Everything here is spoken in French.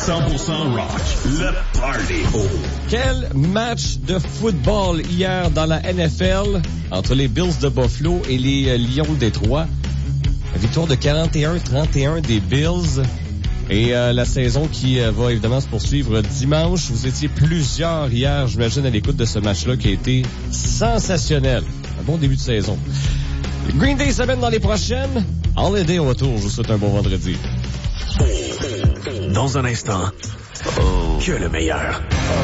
100% rock, le party. Quel match de football hier dans la NFL entre les Bills de Buffalo et les Lions de Détroit. La victoire de 41-31 des Bills. Et la saison qui va évidemment se poursuivre dimanche. Vous étiez plusieurs hier, j'imagine, à l'écoute de ce match-là qui a été sensationnel. Un bon début de saison. Green Day s'amène dans les prochaines. Holiday au retour. Je vous souhaite un bon vendredi. Dans un instant, que le meilleur.